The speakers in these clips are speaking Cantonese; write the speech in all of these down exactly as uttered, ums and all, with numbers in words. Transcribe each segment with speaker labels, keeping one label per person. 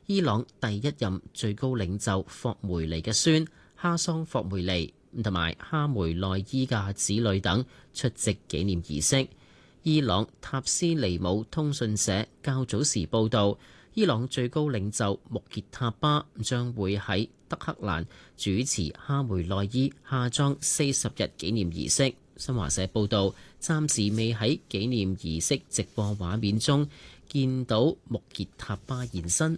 Speaker 1: 伊朗第一任最高領袖霍梅尼嘅孫哈桑霍梅尼同埋哈梅內伊嘅子女等出席紀念儀式。伊朗塔斯尼姆通訊社較早時報導，伊朗最高領袖穆傑塔巴將會喺德黑蘭主持哈梅內伊下葬四十日紀念儀式。新華社報導，暫時未喺紀念儀式直播畫面中見到穆傑塔巴現身。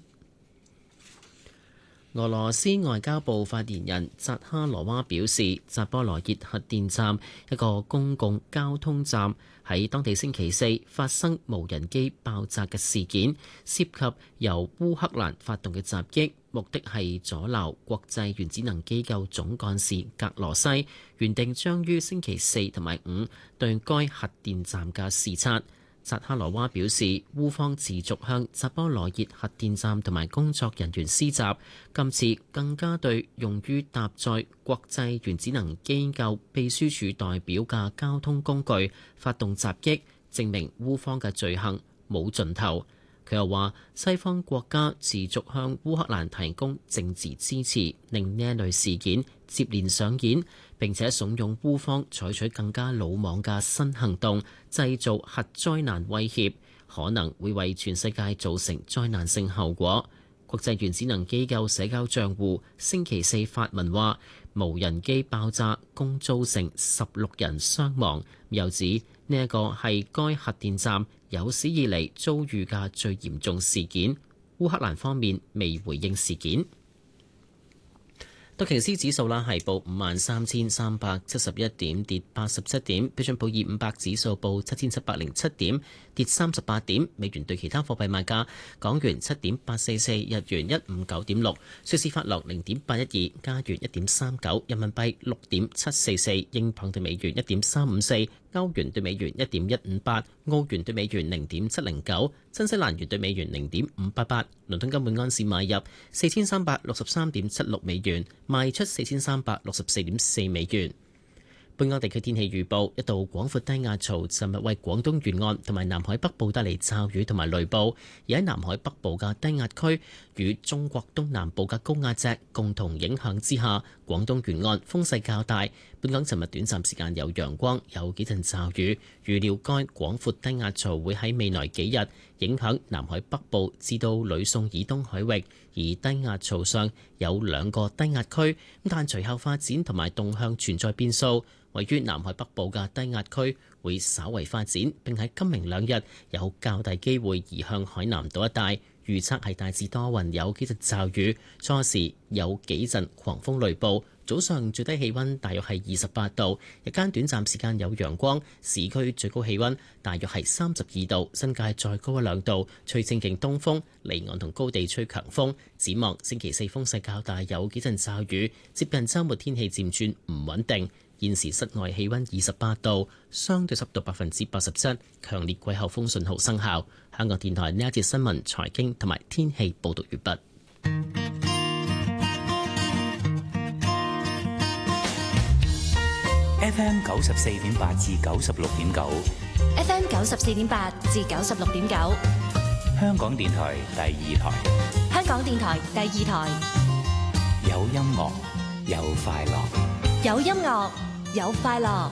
Speaker 1: 俄羅斯外交部發言人扎哈羅娃表示，扎波羅熱核電站一個公共交通站喺當地星期四發生無人機爆炸嘅事件，涉及由烏克蘭發動嘅襲擊，目的係阻撓國際原子能機構總幹事格羅西原定將於星期四同埋五對該核電站嘅視察。扎哈羅娃表示，烏方持續向扎波羅熱核電站同埋工作人員施襲，今次更加對用於搭載國際原子能機構秘書處代表嘅交通工具發動襲擊，證明烏方嘅罪行冇盡頭。佢又話，西方國家持續向烏克蘭提供政治支持，令呢一類事件接連上演，並且慫恿烏方採取更加魯莽嘅新行動，製造核災難威脅，可能會為全世界造成災難性後果。國際原子能機構社交賬戶星期四發文話，無人機爆炸共造成十六人傷亡，又指呢一個係該核電站有史以嚟遭遇嘅最嚴重事件。烏克蘭方面未回應事件。道瓊斯指數啦係報五萬三千三百七十一點，跌八十七點。標準普爾五百指數報七千七百零七點，跌三十八點。美元對其他貨幣賣價：港元七點八四四，日元一五九點六，瑞士法郎零點八一二，加元一點三九，人民幣六點七四四，英鎊對美元一點三五四，歐元對美元一點一五八，澳元對美元零點七零九，新西蘭元對美元零點五八八。倫敦金每安士買入四千三百六十三點七六美元，賣出四千三百六十四點四美元。本港地區天氣預報：一道廣闊低壓槽尋日為廣東沿岸同埋南海北部帶嚟驟雨同埋雷暴，而喺南海北部嘅低壓區與中國東南部嘅高壓脊共同影響之下，廣東沿岸風勢較大。本港尋日短暫時間有陽光，有幾陣驟雨。預料該廣闊低壓槽會喺未來幾日影響南海北部至到呂宋以東海域，而低壓槽上有兩個低壓區，但隨後發展同埋動向存在變數。位於南海北部嘅低壓區會稍為發展，並喺今明兩日有較大機會移向海南島一帶。預測係大致多雲，有幾陣驟雨，初時有幾陣狂風雷暴。早上最低氣溫大約係二十八度，日間短暫時間有陽光，市區最高氣溫大約係三十二度，新界再高一兩度。吹正勁東風，離岸同高地吹強風。展望星期四風勢較大，有幾陣驟雨，接近週末天氣漸轉唔穩定。現時室外氣溫二十八度，相對濕度百分之八十七，強烈季候風信號生效。香港電台呢一節新聞、財經同埋天氣報導完畢。
Speaker 2: F M 九十四點八至九十六點九
Speaker 3: ，F M 九十四點八至九十六點九，
Speaker 2: 香港電台第二台，
Speaker 3: 香港電台第二台，
Speaker 2: 有音樂，有快樂，
Speaker 3: 有音樂。有快樂，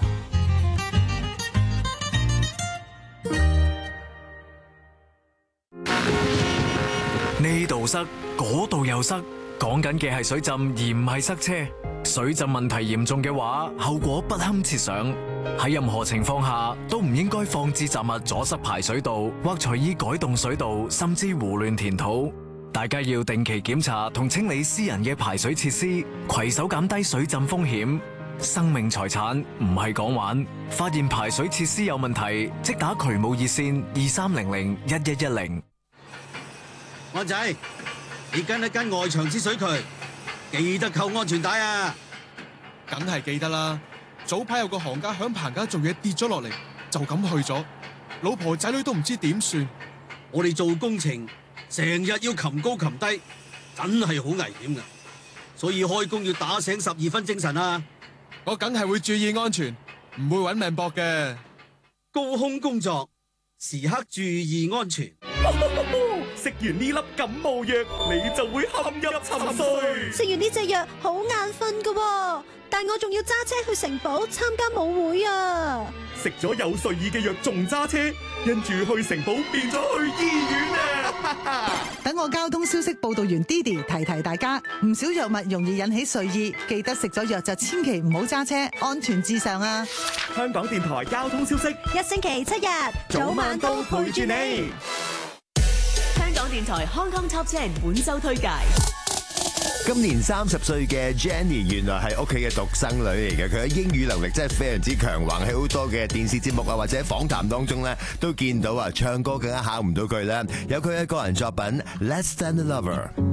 Speaker 4: 呢度塞，嗰度又塞，講緊嘅係水浸而唔係塞車。水浸問題嚴重嘅話，後果不堪設想。喺任何情況下都唔應該放置雜物阻塞排水道，或隨意改動水道，甚至胡亂填土。大家要定期檢查同清理私人嘅排水設施，攜手減低水浸風險。生命財產唔係講玩，發現排水設施有問題，即打渠務熱線二三零零一一一零。
Speaker 5: 安仔，你跟一跟外牆之水渠，記得扣安全帶啊！
Speaker 6: 梗係記得啦。早排有個行家響棚架做嘢跌咗落嚟，就咁去咗，老婆仔女都唔知點算。
Speaker 5: 我哋做工程成日要擒高擒低，真係好危險噶，所以開工要打醒十二分精神啊！
Speaker 6: 我梗係會注意安全，唔會搵命搏嘅。
Speaker 5: 高空工作，時刻注意安全。
Speaker 7: 食完呢粒感冒藥，你就會陷入沉睡。
Speaker 8: 食完呢隻藥好眼瞓㗎，但我仲要揸車去城堡參加舞會啊！
Speaker 7: 食咗有睡意嘅藥仲揸車，跟住去城堡變咗去醫院啊！
Speaker 9: 等我交通消息報道員 Didi 提提大家，唔少藥物容易引起睡意，記得食咗藥就千祈唔好揸車，安全至上啊！
Speaker 7: 香港電台交通消息，
Speaker 8: 一星期七日，
Speaker 7: 早晚都陪住你。
Speaker 10: 香港電台康康 Top 十本周推介。
Speaker 11: 今年三十歲嘅 Jenny 原來係屋企嘅獨生女嚟嘅，佢嘅英語能力真係非常之強橫，喺好多嘅電視節目啊或者訪談當中咧都見到啊，唱歌更加考唔到佢啦。有佢嘅個人作品《Less Than a Lover》。